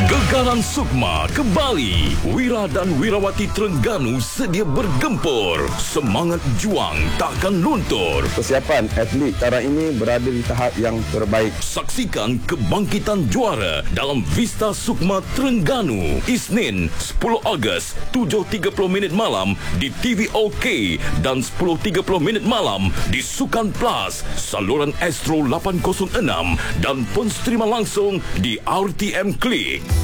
Gegaran Sukma kembali. Wira dan Wirawati Terengganu sedia bergempur. Semangat juang takkan luntur. Persiapan atlet sekarang ini berada di tahap yang terbaik. Saksikan kebangkitan juara dalam Vista Sukma Terengganu. Isnin 10 Ogos 7.30 malam di TV OK dan 10.30 malam di Sukan Plus, saluran Astro 806 dan penstrima langsung di RTM Klik.